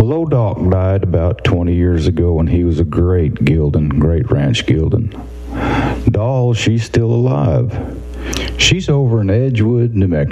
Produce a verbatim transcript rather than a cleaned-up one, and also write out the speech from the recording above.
Well, old Doc died about twenty years ago, and he was a great Gildan, great ranch Gildan. Doll, she's still alive. She's over in Edgewood, New Mexico.